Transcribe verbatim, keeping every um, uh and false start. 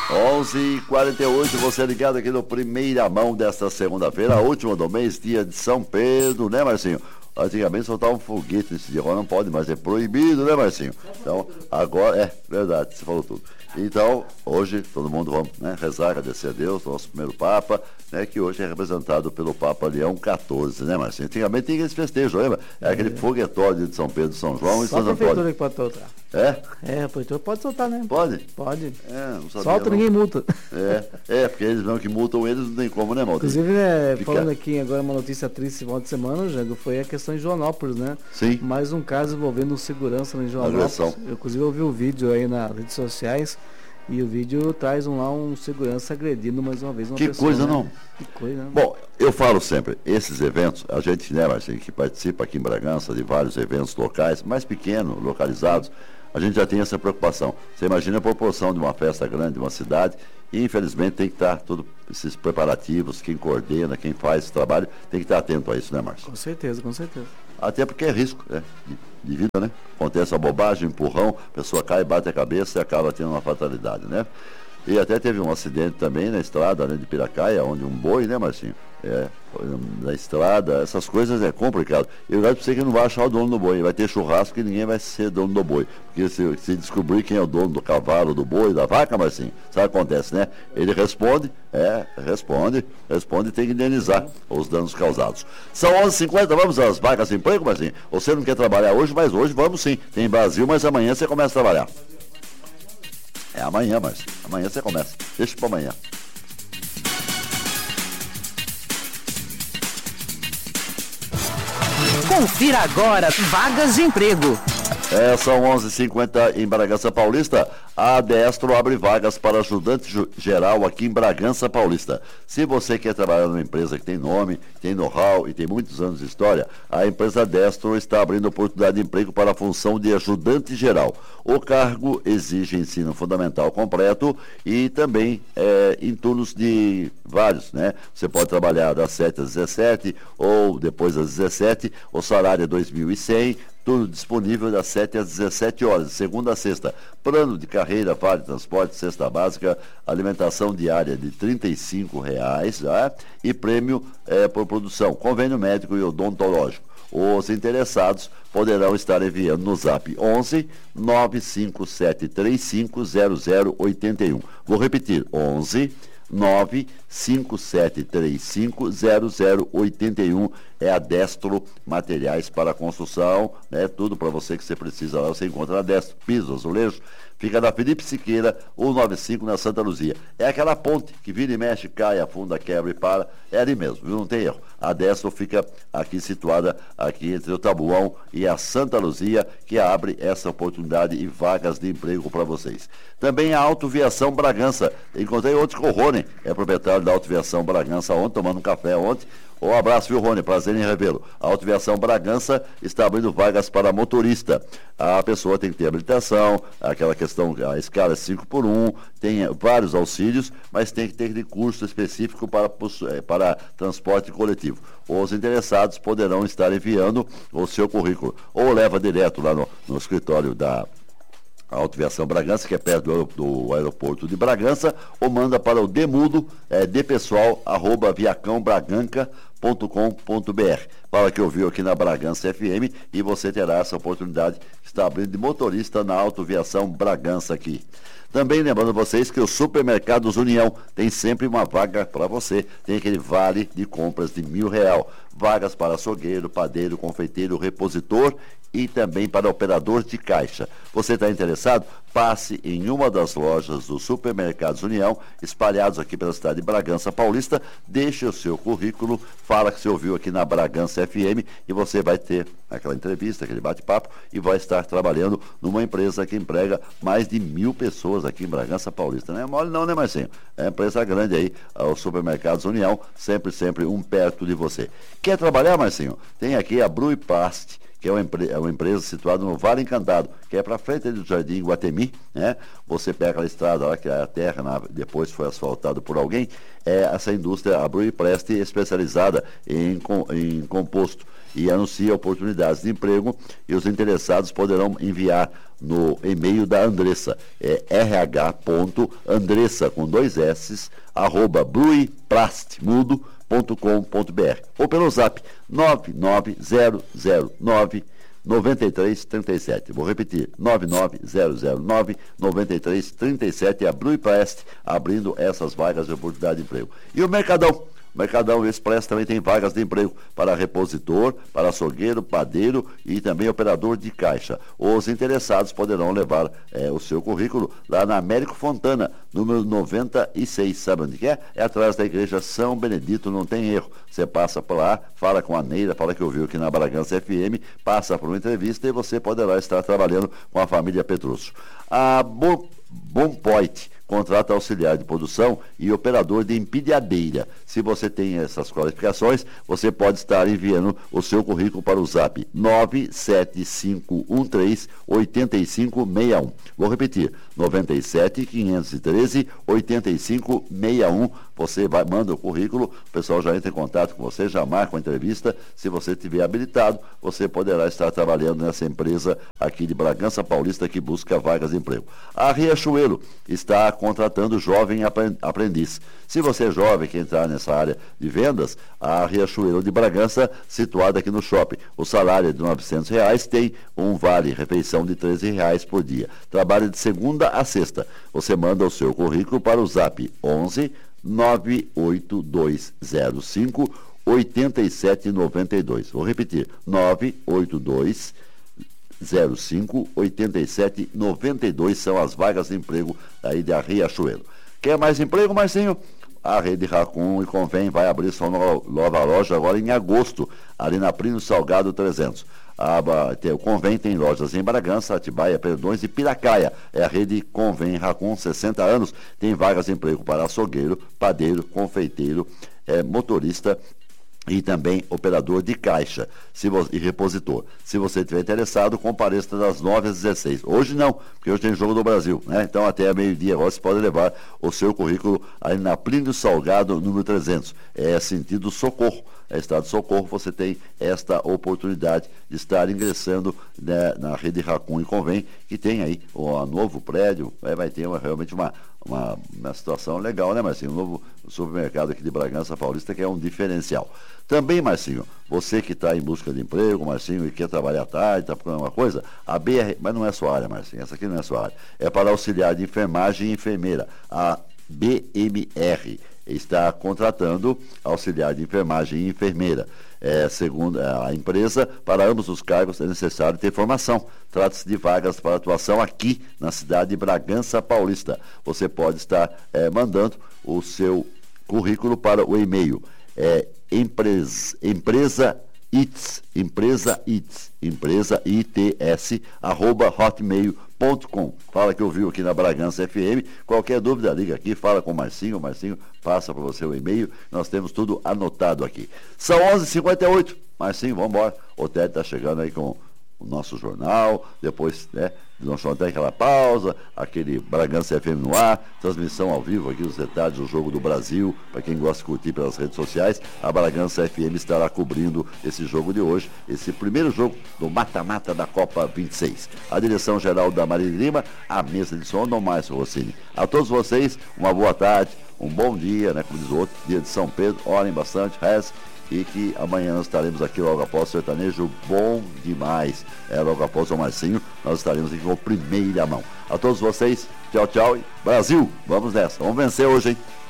onze e quarenta e oito, você ligado aqui no Primeira Mão desta segunda-feira, a última do mês, dia de São Pedro, né, Marcinho? Antigamente soltava um foguete nesse dia, agora não pode mais, é proibido, né, Marcinho? Então, agora, é verdade, você falou tudo. Então, hoje, todo mundo vamos, né, rezar, agradecer a Deus, nosso primeiro Papa, né, que hoje é representado pelo Papa Leão quatorze, né, Marcinho? Antigamente tinha esse festejo, lembra? É aquele foguetório de São Pedro, São João e São Antônio. Só a prefeitura que pode soltar. É? É, a prefeitura pode soltar, né? Pode? Pode. É, não sabia, solta, não. Ninguém multa. É, é, porque eles não que multam eles, não tem como, né, Malta? Inclusive, né, Fica... falando aqui agora uma notícia triste esse final de semana, Jango, foi a questão em Joanópolis, né? Sim. Mais um caso envolvendo um segurança em Joanópolis. Agressão. Eu, inclusive, eu vi o vídeo aí nas redes sociais e o vídeo traz um, lá um segurança agredindo mais uma vez uma que pessoa. Coisa, né? não? Que coisa, né? Bom, eu falo sempre, esses eventos, a gente, né, Marcinho, que participa aqui em Bragança de vários eventos locais, mais pequenos, localizados, a gente já tem essa preocupação. Você imagina a proporção de uma festa grande, de uma cidade, e infelizmente tem que estar todos esses preparativos, quem coordena, quem faz esse trabalho, tem que estar atento a isso, né, Márcio? Com certeza, com certeza. Até porque é risco, né, de, de vida, né? Acontece a bobagem, um empurrão, a pessoa cai, bate a cabeça e acaba tendo uma fatalidade, né? E até teve um acidente também na estrada, né, de Piracaia, onde um boi, né, Marcinho? É, na estrada, essas coisas é complicado. Eu acho para você que não vai achar o dono do boi, vai ter churrasco e ninguém vai ser dono do boi. Porque se, se descobrir quem é o dono do cavalo, do boi, da vaca, Marcinho, sabe o que acontece, né? Ele responde, é, responde, responde e tem que indenizar os danos causados. São onze e cinquenta, vamos às vagas de emprego, Marcinho? Você não quer trabalhar hoje, mas hoje vamos sim. Tem Brasil, mas amanhã você começa a trabalhar. É amanhã, mas amanhã você começa. Deixa para amanhã. Confira agora vagas de emprego. É, são onze e cinquenta em Bragança Paulista. A Destro abre vagas para ajudante geral aqui em Bragança Paulista. Se você quer trabalhar numa empresa que tem nome, tem know-how e tem muitos anos de história, a empresa Destro está abrindo oportunidade de emprego para a função de ajudante geral. O cargo exige ensino fundamental completo e também é, em turnos de vários, né? Você pode trabalhar das sete às dezessete ou depois das dezessete, o salário é dois mil e cem, tudo disponível das sete às dezessete horas, de segunda a sexta. Plano de carreira, vale transporte, cesta básica, alimentação diária de trinta e cinco reais, tá? E prêmio é, por produção, convênio médico e odontológico. Os interessados poderão estar enviando no zap onze nove cinco sete três cinco zero zero oito um. Vou repetir, onze nove cinco sete três cinco zero zero oito um. É a Destro Materiais para Construção, né? Tudo para você que você precisa lá, você encontra a Destro, piso, azulejo. Fica na Felipe Siqueira, cento e noventa e cinco, na Santa Luzia. É aquela ponte que vira e mexe, cai, afunda, quebra e para. É ali mesmo, viu? Não tem erro. A Destro fica aqui situada, aqui entre o Tabuão e a Santa Luzia, que abre essa oportunidade e vagas de emprego para vocês. Também a Autoviação Bragança. Encontrei outro com o Rony, é proprietário da Autoviação Bragança ontem, tomando um café ontem. Um abraço, viu, Rony? Prazer em revê-lo. A Autoviação Bragança está abrindo vagas para motorista. A pessoa tem que ter habilitação, aquela questão, a escala é cinco por um, tem vários auxílios, mas tem que ter curso específico para, para transporte coletivo. Os interessados poderão estar enviando o seu currículo. Ou leva direto lá no, no escritório da a Autoviação Bragança, que é perto do, do aeroporto de Bragança, ou manda para o demudo, é, depessoal, arroba viacãobraganca ponto com ponto br. Fala que ouviu aqui na Bragança F M e você terá essa oportunidade que está abrindo de motorista na Autoviação Bragança aqui. Também lembrando vocês que os Supermercados União tem sempre uma vaga para você. Tem aquele vale de compras de mil real. Vagas para açougueiro, padeiro, confeiteiro, repositor e também para operador de caixa. Você está interessado? Passe em uma das lojas do Supermercados União, espalhados aqui pela cidade de Bragança Paulista, deixe o seu currículo, fala que você ouviu aqui na Bragança F M e você vai ter aquela entrevista, aquele bate-papo e vai estar trabalhando numa empresa que emprega mais de mil pessoas aqui em Bragança Paulista. Não é mole não, né, Marcinho? É empresa grande aí, o Supermercados União, sempre, sempre um perto de você. Quer trabalhar, Marcinho? Tem aqui a Bruipast, que é uma, empre é uma empresa situada no Vale Encantado, que é para frente do Jardim Guatemi, né? Você pega a estrada, olha que a terra na, depois foi asfaltado por alguém, é essa indústria, a Bruiprest, especializada em, com, em composto, e anuncia oportunidades de emprego, e os interessados poderão enviar no e-mail da Andressa, é rh.andressa, com dois S, arroba bruiplastmudo ponto com ponto br, ou pelo zap nove nove zero zero nove nove três três sete. Vou repetir, nove nove zero zero nove nove três três sete, é a Bruiplast abrindo essas vagas de oportunidade de emprego. E o Mercadão? O Mercadão Express também tem vagas de emprego para repositor, para açougueiro, padeiro e também operador de caixa. Os interessados poderão levar é, o seu currículo lá na Américo Fontana, número noventa e seis. Sabe onde que é? É atrás da igreja São Benedito, não tem erro. Você passa por lá, fala com a Neira, fala que ouviu aqui na Bragança F M, passa por uma entrevista e você poderá estar trabalhando com a família Petruccio. A Bo Bompoint contrata auxiliar de produção e operador de empilhadeira. Se você tem essas qualificações, você pode estar enviando o seu currículo para o zap nove sete cinco um três oito cinco seis um. Vou repetir, nove sete quinhentos e treze oitenta e cinco sessenta e um. Você vai, manda o currículo, o pessoal já entra em contato com você, já marca uma entrevista. Se você estiver habilitado, você poderá estar trabalhando nessa empresa aqui de Bragança Paulista que busca vagas de emprego. A Riachuelo está contratando jovem aprendiz. Se você é jovem que entrar nessa área de vendas, a Riachuelo de Bragança, situada aqui no shopping. O salário é de novecentos reais, tem um vale-refeição de treze reais por dia. Trabalha de segunda a sexta. Você manda o seu currículo para o zap onze nove oito dois zero cinco oito sete nove dois. Vou repetir, nove oito dois zero cinco oito sete nove dois são as vagas de emprego aí da Riachuelo. Quer mais emprego, Marcinho? A Rede Racon e Convém vai abrir sua nova loja agora em agosto, ali na Plínio Salgado trezentos. A, o Convém tem lojas em Bragança, Atibaia, Perdões e Piracaia. É a Rede Convém Racon, sessenta anos, tem vagas de emprego para açougueiro, padeiro, confeiteiro, é, motorista e também operador de caixa se você, e repositor. Se você estiver interessado, compareça das nove às dezesseis. Hoje não, porque hoje tem Jogo do Brasil, né? Então até meio-dia agora você pode levar o seu currículo aí na Plínio Salgado, número trezentos. É sentido Socorro. É estado de Socorro, você tem esta oportunidade de estar ingressando, né, na Rede Racon e Convém, que tem aí o novo prédio, é, vai ter uma, realmente uma, uma, uma situação legal, né, Marcinho? Um novo supermercado aqui de Bragança Paulista, que é um diferencial. Também, Marcinho, você que está em busca de emprego, Marcinho, e quer trabalhar à tarde, está procurando uma coisa, a B R, mas não é sua área, Marcinho, essa aqui não é sua área, é para auxiliar de enfermagem e enfermeira, a B M R. Está contratando auxiliar de enfermagem e enfermeira. É, segundo a empresa, para ambos os cargos é necessário ter formação. Trata-se de vagas para atuação aqui na cidade de Bragança Paulista. Você pode estar é, mandando o seu currículo para o e-mail. É, empresa, empresa its, empresa its, empresa its, arroba hotmail ponto com. Fala que ouviu aqui na Bragança F M. Qualquer dúvida, liga aqui, fala com o Marcinho. O Marcinho passa para você o e-mail. Nós temos tudo anotado aqui. São onze e cinquenta e oito. Marcinho, vamos embora. O Ted está chegando aí com o nosso jornal. Depois, né, nós vamos ter aquela pausa, aquele Bragança F M no ar, transmissão ao vivo aqui, os detalhes do Jogo do Brasil, para quem gosta de curtir pelas redes sociais. A Bragança F M estará cobrindo esse jogo de hoje, esse primeiro jogo do mata-mata da Copa vinte e seis. A direção geral da Marília Lima, a mesa de som do Márcio Rossini. A todos vocês, uma boa tarde, um bom dia, né, como diz o outro, dia de São Pedro, orem bastante, reze, e que amanhã nós estaremos aqui logo após o sertanejo bom demais. É, logo após o Marcinho, nós estaremos aqui com a primeira mão. A todos vocês, tchau, tchau e Brasil, vamos nessa, vamos vencer hoje, hein?